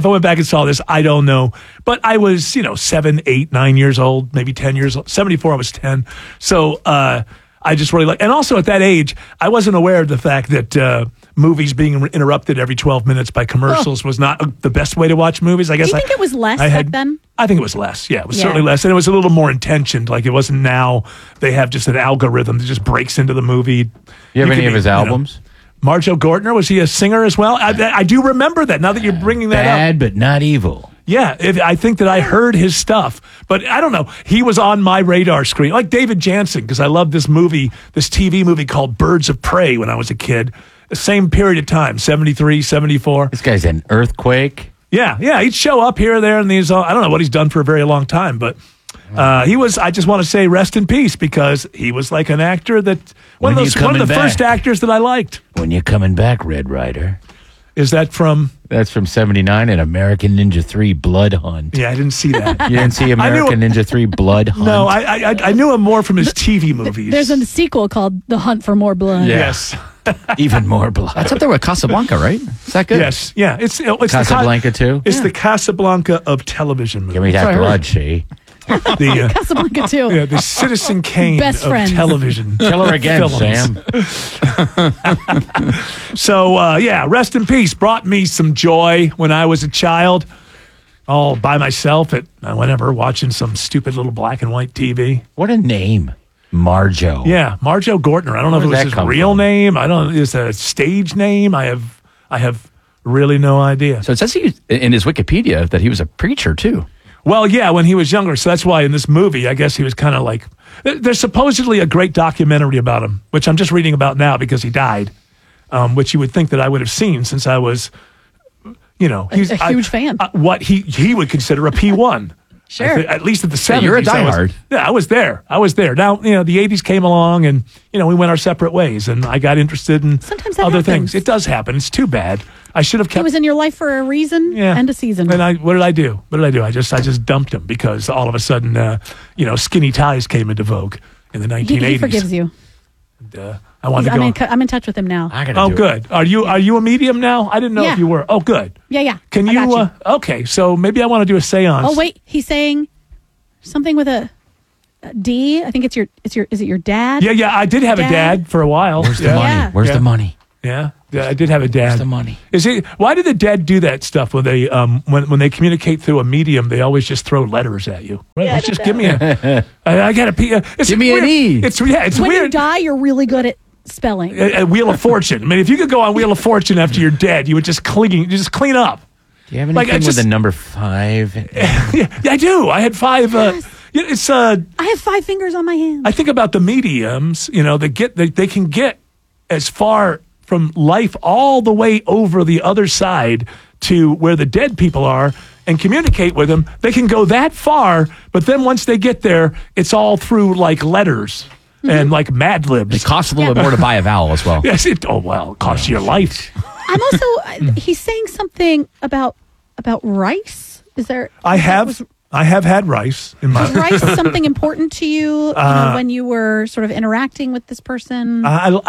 I don't know. But I was, 7, 8, 9 years old, maybe 10 years old. 74, I was 10. So I just really and also at that age, I wasn't aware of the fact that movies being interrupted every 12 minutes by commercials was not the best way to watch movies. I guess. Do you think it was less back then? I think it was less. Yeah, it was certainly less. And it was a little more intentioned. Like, it wasn't now they have just an algorithm that just breaks into the movie. You have any of his albums? Marjoe Gortner, was he a singer as well? I do remember that, now that you're bringing that up. Bad, but not evil. Yeah, I think that I heard his stuff, but I don't know. He was on my radar screen, like David Jansen, because I loved this TV movie called Birds of Prey when I was a kid. The same period of time, 73, 74. This guy's an earthquake. Yeah, he'd show up here or there, and I don't know what he's done for a very long time, but he was. I just want to say rest in peace, because he was like an actor that one of the first actors that I liked. When you coming back, Red Ryder? Is that from? That's from 79 and American Ninja 3 Blood Hunt. Yeah, I didn't see that. You didn't see American Ninja 3 Blood Hunt? No, I knew him more from his TV movies. There's a sequel called The Hunt for More Blood. Yeah. Yes. Even more blood. That's up there with Casablanca, right? Is that good? Yes. Yeah. It's Casablanca too? It's the Casablanca of television movies. Give me that blood, she. Casablanca too. Yeah, the Citizen Kane Best of friends. television. Kill her again, films. Sam. So, rest in peace. Brought me some joy when I was a child, all by myself at whenever watching some stupid little black and white TV. What a name. Marjoe. Yeah, Marjoe Gortner. I don't know if it was his real name. I don't know. It's a stage name. I have really no idea. So it says in his Wikipedia that he was a preacher too. Well, yeah, when he was younger. So that's why in this movie, I guess he was kind of like. There's supposedly a great documentary about him, which I'm just reading about now because he died, which you would think that I would have seen since I was, he's a huge fan. What he would consider a P1. Sure. At least at the 70s. You're a diehard. I was there. Now, the 80s came along and, we went our separate ways and I got interested in Sometimes that other happens. things. It does happen. It's too bad. I should have He kept. was in your life for a reason and a season. And what did I do? I just dumped him because all of a sudden, skinny ties came into vogue in the 1980s. He forgives you. And, I wanted to go. I'm in touch with him now. Good. Are you a medium now? I didn't know if you were. Oh, good. Yeah. Can I you? got you. Okay, so maybe I want to do a seance. Oh wait, he's saying something with a D. I think is it your dad? Yeah. I did have a dad for a while. Where's the money? Yeah. Where's the money? Yeah, I did have a dad. Where's the money? Why did the dead do that stuff when they when they communicate through a medium? They always just throw letters at you. Let's just give me a. I got a P. Give me an E. It's when weird. you die, you're really good at spelling. A Wheel of Fortune. I mean, if you could go on Wheel of Fortune after you're dead, you would just clean up. Do you have anything with the number 5? Yeah, I do. I had 5. It's I have 5 fingers on my hand. I think about the mediums. They can get as far from life all the way over the other side to where the dead people are and communicate with them. They can go that far, but then once they get there, it's all through like letters and like Mad Libs. It costs a little bit more to buy a vowel as well. Yes, it costs you your life. I'm also he's saying something about rice. Is there? I have had rice in my. Was rice something important to you, when you were sort of interacting with this person?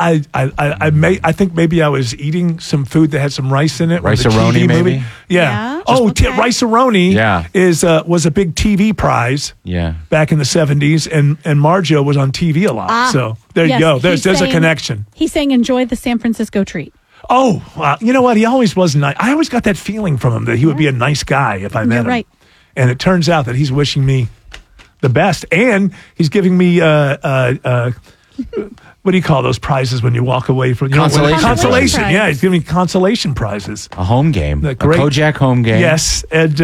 I think maybe I was eating some food that had some rice in it. Rice-a-roni, maybe? Yeah. Okay. Rice-a-roni was a big TV prize. Yeah. Back in the 70s, and Marjo was on TV a lot. So there you go. There's a connection. He's saying enjoy the San Francisco treat. Oh, you know what? He always was nice. I always got that feeling from him that he would be a nice guy if I met him. Right. And it turns out that he's wishing me the best, and he's giving me what do you call those prizes when you walk away from consolation? Prize. Yeah, he's giving me consolation prizes. A home game, a great, Kojak home game. Yes, and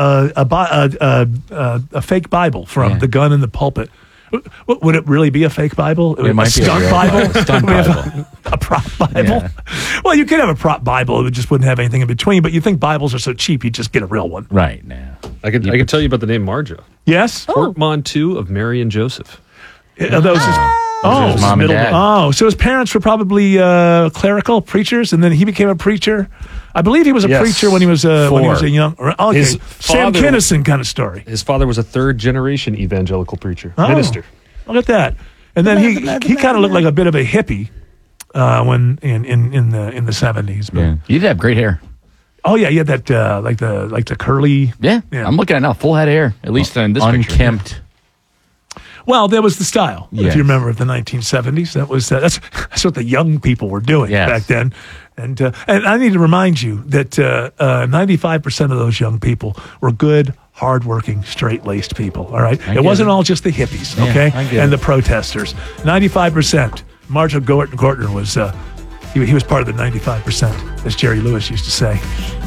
a fake Bible from The Gun in the Pulpit. Would it really be a fake Bible? It might be a stunt real Bible. Stunt Bible. A prop Bible. Yeah. Well, you could have a prop Bible; it just wouldn't have anything in between. But you think Bibles are so cheap, you just get a real one. Right now, I can tell you about the name Marjo. Yes, portmanteau of Mary and Joseph. His mom and dad. So his parents were probably clerical preachers, and then he became a preacher. I believe he was a preacher when he was a young. Okay, Sam Kinison kind of story. His father was a third-generation evangelical preacher, minister. Look at that. And then he kind of looked like a bit of a hippie when in the 70s. But, You did have great hair. Oh yeah, he had that like the curly. Yeah, I'm looking at it now, full head of hair. At least in this unkempt. picture. Well, that was the style. Yes. If you remember the 1970s, that's what the young people were doing back then. And I need to remind you that 95% of those young people were good, hardworking, straight-laced people. All right, it wasn't all just the hippies, okay, and the protesters. 95%. Marjo Gortner was he was part of the 95%, as Jerry Lewis used to say.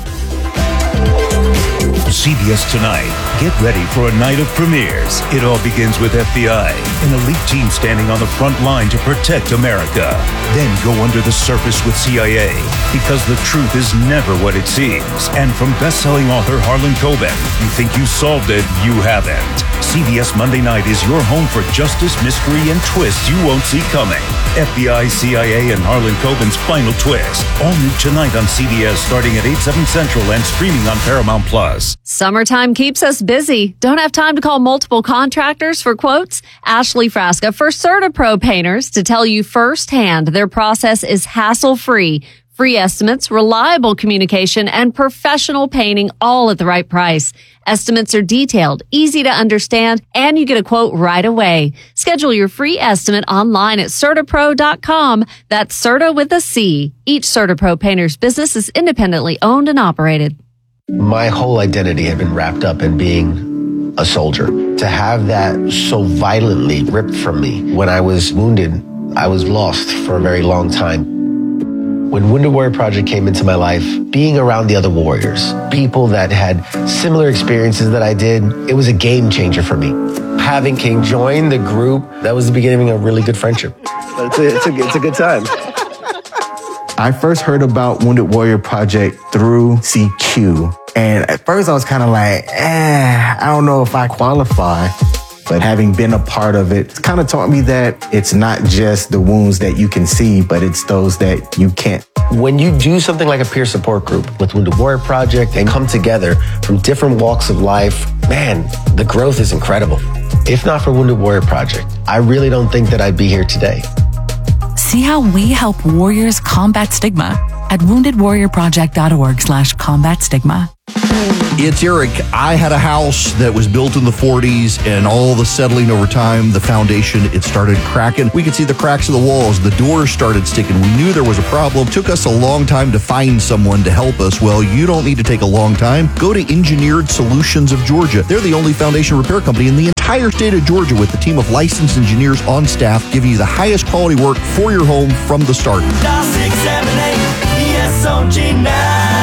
CBS Tonight. Get ready for a night of premieres. It all begins with FBI, an elite team standing on the front line to protect America. Then go under the surface with CIA, because the truth is never what it seems. And from best-selling author Harlan Coben, you think you solved it, you haven't. CBS Monday Night is your home for justice, mystery, and twists you won't see coming. FBI, CIA, and Harlan Coben's final twist. All new tonight on CBS starting at 8/7 Central and streaming on Paramount+. Summertime keeps us busy. Don't have time to call multiple contractors for quotes? Ashley Frasca for CertaPro Painters to tell you firsthand their process is hassle-free. Free estimates, reliable communication, and professional painting all at the right price. Estimates are detailed, easy to understand, and you get a quote right away. Schedule your free estimate online at CertaPro.com. That's Certa with a C. Each CertaPro Painter's business is independently owned and operated. My whole identity had been wrapped up in being a soldier. To have that so violently ripped from me when I was wounded, I was lost for a very long time. When Wounded Warrior Project came into my life, being around the other warriors, people that had similar experiences that I did, it was a game changer for me. Having King join the group, that was the beginning of a really good friendship. But it's a good time. I first heard about Wounded Warrior Project through CQ. And at first I was kind of like, I don't know if I qualify. But having been a part of it, it's kind of taught me that it's not just the wounds that you can see, but it's those that you can't. When you do something like a peer support group with Wounded Warrior Project and come together from different walks of life, man, the growth is incredible. If not for Wounded Warrior Project, I really don't think that I'd be here today. See how we help warriors combat stigma at woundedwarriorproject.org/combat stigma. It's Eric. I had a house that was built in the 40s, and all the settling over time, the foundation, it started cracking. We could see the cracks of the walls. The doors started sticking. We knew there was a problem. Took us a long time to find someone to help us. Well, you don't need to take a long time. Go to Engineered Solutions of Georgia. They're the only foundation repair company in the entire state of Georgia with a team of licensed engineers on staff giving you the highest quality work for your home from the start. Dial 678 ESOG now.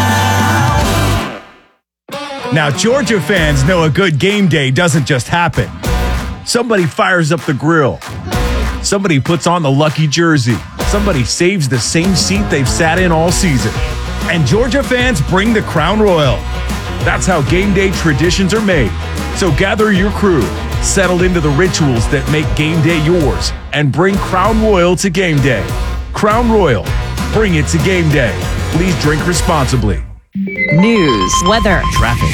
Now, Georgia fans know a good game day doesn't just happen. Somebody fires up the grill. Somebody puts on the lucky jersey. Somebody saves the same seat they've sat in all season. And Georgia fans bring the Crown Royal. That's how game day traditions are made. So gather your crew, settle into the rituals that make game day yours, and bring Crown Royal to game day. Crown Royal, bring it to game day. Please drink responsibly. News, weather, traffic.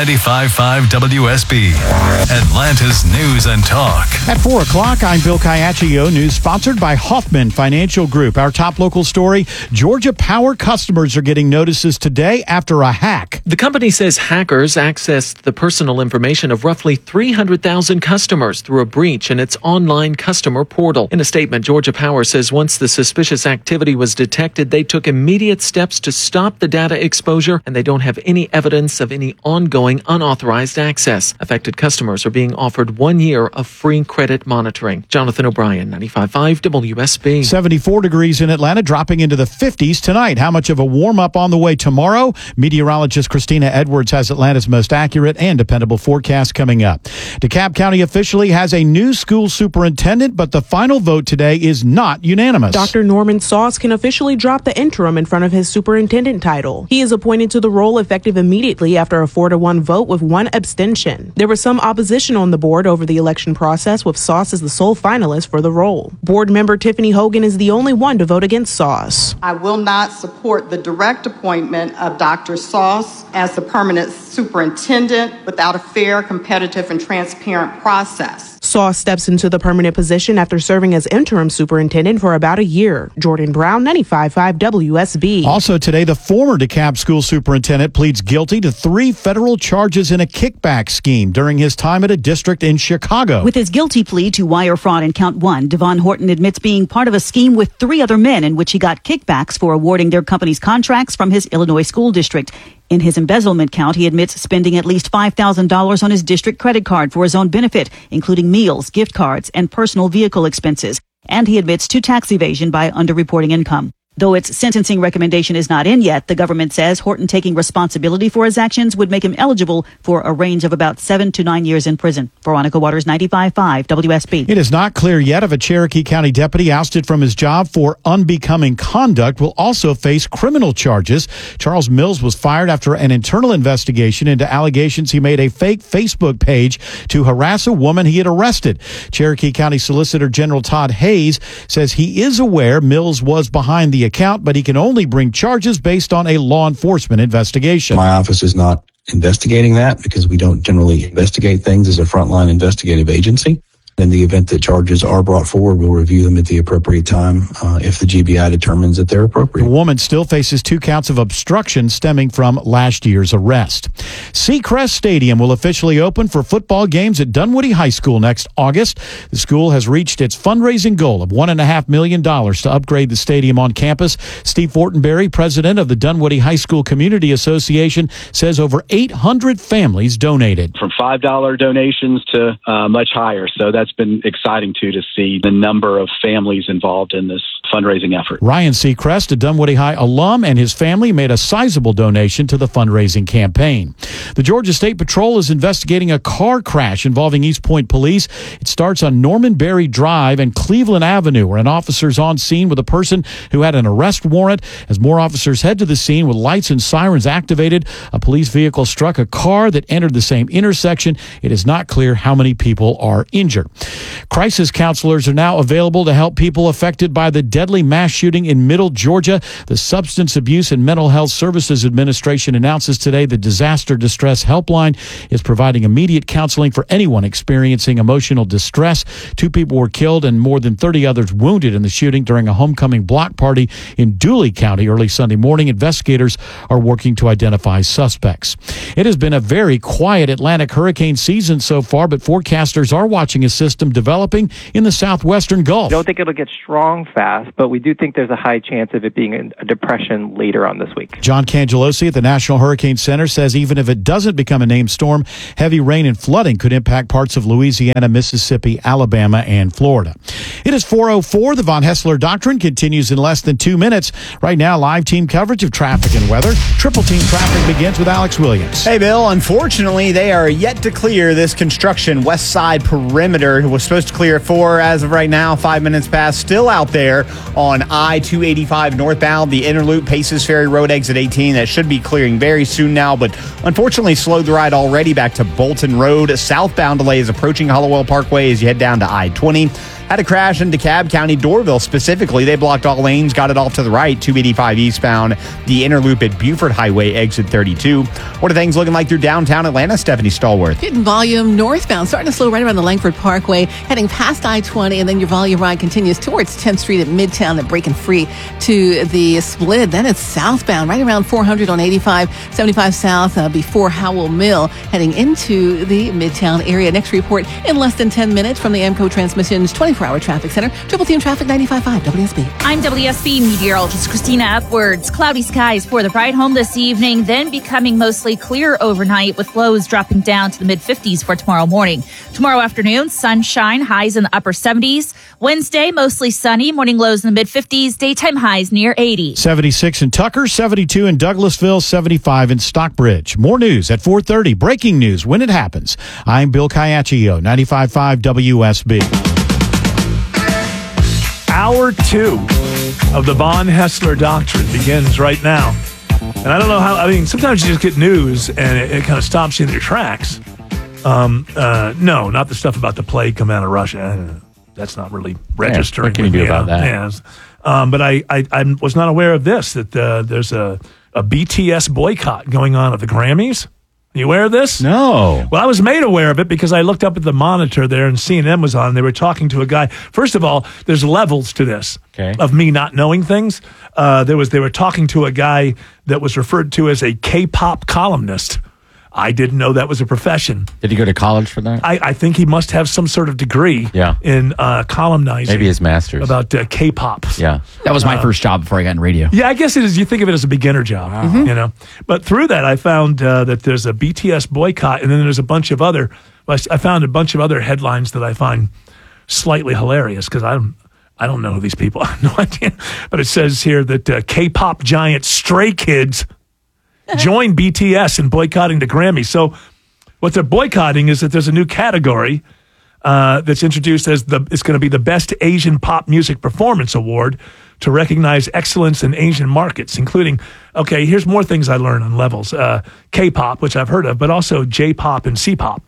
95.5 WSB, Atlanta's News and Talk. At 4 o'clock, I'm Bill Caiaccio. News sponsored by Hoffman Financial Group. Our top local story, Georgia Power customers are getting notices today after a hack. The company says hackers accessed the personal information of roughly 300,000 customers through a breach in its online customer portal. In a statement, Georgia Power says once the suspicious activity was detected, they took immediate steps to stop the data exposure, and they don't have any evidence of any ongoing unauthorized access. Affected customers are being offered 1 year of free credit monitoring. Jonathan O'Brien, 95.5 WSB. 74 degrees in Atlanta, dropping into the 50s tonight. How much of a warm-up on the way tomorrow? Meteorologist Christina Edwards has Atlanta's most accurate and dependable forecast coming up. DeKalb County officially has a new school superintendent, but the final vote today is not unanimous. Dr. Norman Sauce can officially drop the interim in front of his superintendent title. He is appointed to the role effective immediately after a 4-1 vote with one abstention. There was some opposition on the board over the election process, with Sauce as the sole finalist for the role. Board member Tiffany Hogan is the only one to vote against Sauce. I will not support the direct appointment of Dr. Sauce as the permanent superintendent without a fair, competitive, and transparent process. Sauce steps into the permanent position after serving as interim superintendent for about a year. Jordan Brown, 95.5 WSB. Also today, the former DeKalb school superintendent pleads guilty to 3 federal charges in a kickback scheme during his time at a district in Chicago. With his guilty plea to wire fraud in count 1, Devon Horton admits being part of a scheme with 3 other men in which he got kickbacks for awarding their company's contracts from his Illinois school district. In his embezzlement count, he admits spending at least $5,000 on his district credit card for his own benefit, including meals, gift cards, and personal vehicle expenses. And he admits to tax evasion by underreporting income. Though its sentencing recommendation is not in yet, the government says Horton taking responsibility for his actions would make him eligible for a range of about 7 to 9 years in prison. Veronica Waters, 95.5 WSB. It is not clear yet if a Cherokee County deputy ousted from his job for unbecoming conduct will also face criminal charges. Charles Mills was fired after an internal investigation into allegations he made a fake Facebook page to harass a woman he had arrested. Cherokee County Solicitor General Todd Hayes says he is aware Mills was behind the account, but he can only bring charges based on a law enforcement investigation. My office is not investigating that because we don't generally investigate things as a frontline investigative agency. In the event that charges are brought forward, we'll review them at the appropriate time if the GBI determines that they're appropriate. The woman still faces 2 counts of obstruction stemming from last year's arrest. Seacrest Stadium will officially open for football games at Dunwoody High School next August. The school has reached its fundraising goal of $1.5 million to upgrade the stadium on campus. Steve Fortenberry, president of the Dunwoody High School Community Association, says over 800 families donated. From $5 donations to much higher. So that's been exciting, too, to see the number of families involved in this fundraising effort. Ryan Seacrest, a Dunwoody High alum, and his family made a sizable donation to the fundraising campaign. The Georgia State Patrol is investigating a car crash involving East Point police. It starts on Norman Berry Drive and Cleveland Avenue, where an officer's on scene with a person who had an arrest warrant. As more officers head to the scene with lights and sirens activated, a police vehicle struck a car that entered the same intersection. It is not clear how many people are injured. Crisis counselors are now available to help people affected by the deadly mass shooting in Middle Georgia. The Substance Abuse and Mental Health Services Administration announces today the Disaster Distress Helpline is providing immediate counseling for anyone experiencing emotional distress. 2 people were killed and more than 30 others wounded in the shooting during a homecoming block party in Dooley County early Sunday morning. Investigators are working to identify suspects. It has been a very quiet Atlantic hurricane season so far, but forecasters are watching a system developing in the southwestern Gulf. I don't think it'll get strong fast, but we do think there's a high chance of it being a depression later on this week. John Cangelosi at the National Hurricane Center says even if it doesn't become a named storm, heavy rain and flooding could impact parts of Louisiana, Mississippi, Alabama, and Florida. It is 4:04. The Von Hessler Doctrine continues in less than 2 minutes. Right now, live team coverage of traffic and weather. Triple Team Traffic begins with Alex Williams. Hey, Bill. Unfortunately, they are yet to clear this construction west side perimeter. It was supposed to clear at 4 as of right now, 5 minutes past. Still out there on I-285 northbound, the inner loop, Paces Ferry Road, exit 18. That should be clearing very soon now, but unfortunately slowed the ride already back to Bolton Road. Southbound delay is approaching Hollowell Parkway as you head down to I-20. Had a crash in DeKalb County, Doraville specifically. They blocked all lanes, got it off to the right, 285 eastbound, the inner loop at Buford Highway, exit 32. What are things looking like through downtown Atlanta? Stephanie Stallworth. Getting volume northbound, starting to slow right around the Langford Parkway, heading past I-20, and then your volume ride continues towards 10th Street at Midtown and breaking free to the split. Then it's southbound, right around 400 on 85, 75 south before Howell Mill, heading into the Midtown area. Next report in less than 10 minutes from the AMCO Transmissions 24-hour traffic center. Triple Team Traffic 95.5 WSB. I'm WSB meteorologist Christina Upwards. Cloudy skies for the ride home this evening, then becoming mostly clear overnight with lows dropping down to the mid-50s for tomorrow morning. Tomorrow afternoon, sunshine, highs in the upper 70s. Wednesday, mostly sunny, morning lows in the mid-50s, daytime highs near 80. 76 in Tucker, 72 in Douglasville, 75 in Stockbridge. More news at 4:30. Breaking news when it happens. I'm Bill Caiaccio, 95.5 WSB. Hour 2 of the Von Hessler Doctrine begins right now. And I don't know how, sometimes you just get news and it kind of stops you in your tracks. No, not the stuff about the plague coming out of Russia. That's not really registering. What can you do about that? Yes. But I was not aware of this, that there's a BTS boycott going on at the Grammys. You aware of this? No. Well, I was made aware of it because I looked up at the monitor there and CNN was on. They were talking to a guy. First of all, there's levels to this of me not knowing things. They were talking to a guy that was referred to as a K-pop columnist. I didn't know that was a profession. Did he go to college for that? I think he must have some sort of degree in columnizing. Maybe his master's. About K-pop. Yeah. That was my first job before I got in radio. Yeah, I guess it is. You think of it as a beginner job, you know. But through that, I found that there's a BTS boycott, and then there's a bunch of other. I found a bunch of other headlines that I find slightly hilarious because I don't know who these people. I have no idea. But it says here that K-pop giant Stray Kids join BTS in boycotting the Grammys. So what they're boycotting is that there's a new category that's introduced as it's going to be the Best Asian Pop Music Performance Award to recognize excellence in Asian markets, including, here's more things I learned on levels. K-pop, which I've heard of, but also J-pop and C-pop.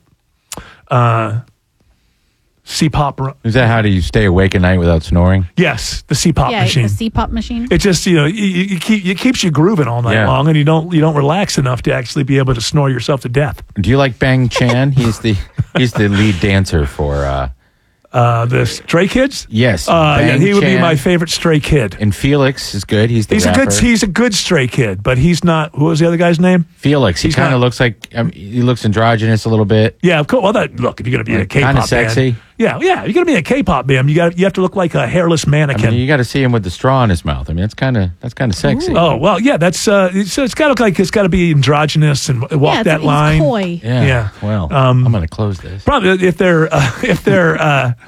C-pop. Is that how do you stay awake at night without snoring? Yes, the C-pop machine. the C-pop machine. It just it keeps you grooving all night long, and you don't relax enough to actually be able to snore yourself to death. Do you like Bang Chan? He's the lead dancer for the Stray Kids. Yes, he would be my favorite Stray Kid. And Felix is good. He's a good Stray Kid, but he's not. Who was the other guy's name? Felix. He kind of looks like he looks androgynous a little bit. Yeah, of course. Well, look, if you're going to be a K-pop kind of sexy. band, yeah, you're going to be a K-pop band. You have to look like a hairless mannequin. You got to see him with the straw in his mouth. That's kind of sexy. Ooh. Oh well, yeah. That's so it's got to look like it's got to be androgynous and walk that line. Coy. Yeah. Well, I'm going to close this. Probably if they're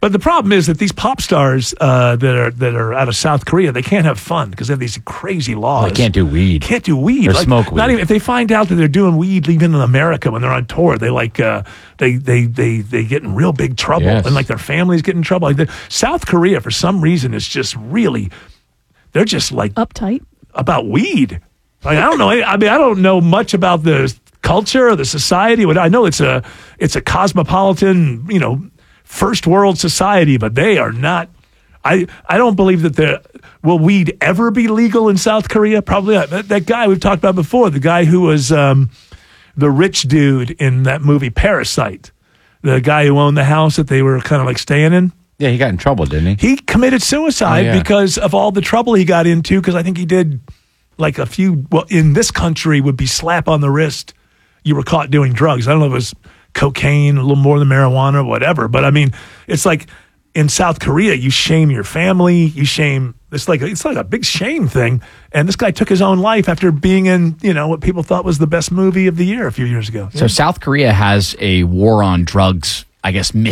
But the problem is that these pop stars that are out of South Korea, they can't have fun because they have these crazy laws. They can't do weed. Can't do weed. Or smoke weed. Not even if they find out that they're doing weed, even in America when they're on tour, they they get in real big trouble, and like their families get in trouble. Like South Korea, for some reason, is just really, they're just like uptight about weed. Like, I don't know. I mean, I don't know much about the culture or the society. I know it's a cosmopolitan, first world society, but they are not. I don't believe that will weed ever be legal in South Korea? Probably not. That guy we've talked about before, the guy who was the rich dude in that movie Parasite, the guy who owned the house that they were kind of like staying in. Yeah, he got in trouble, didn't he? He committed suicide because of all the trouble he got into, because I think he did like a few, in this country would be slap on the wrist. You were caught doing drugs. I don't know if it was cocaine, a little more than marijuana or whatever. But I mean, it's like in South Korea, you shame your family. It's like a big shame thing. And this guy took his own life after being in, what people thought was the best movie of the year a few years ago. So South Korea has a war on drugs, I guess,